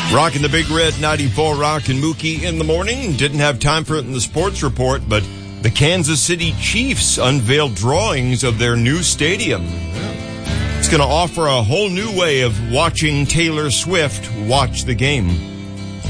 Rocking the Big Red 94 Rock and Mookie in the morning. Didn't have time for it in the sports report, but the Kansas City Chiefs unveiled drawings of their new stadium. It's going to offer a whole new way of watching Taylor Swift watch the game.